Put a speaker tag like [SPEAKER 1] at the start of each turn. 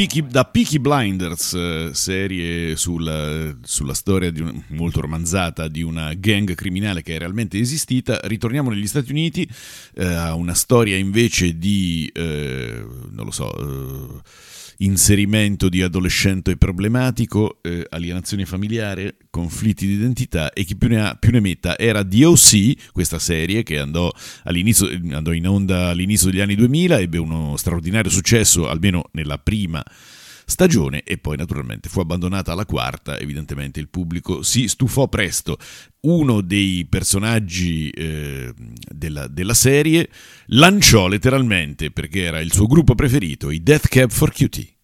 [SPEAKER 1] Peaky Blinders, serie sulla storia molto romanzata di una gang criminale che è realmente esistita, ritorniamo negli Stati Uniti a una storia invece di, non lo so, inserimento di adolescente problematico, alienazione familiare, conflitti di identità, e chi più ne ha più ne metta. Era DOC, questa serie che andò in onda all'inizio degli anni 2000, ebbe uno straordinario successo almeno nella prima stagione e poi naturalmente fu abbandonata alla quarta. Evidentemente il pubblico si stufò presto. Uno dei personaggi della serie lanciò letteralmente, perché era il suo gruppo preferito, i Death Cab for Cutie.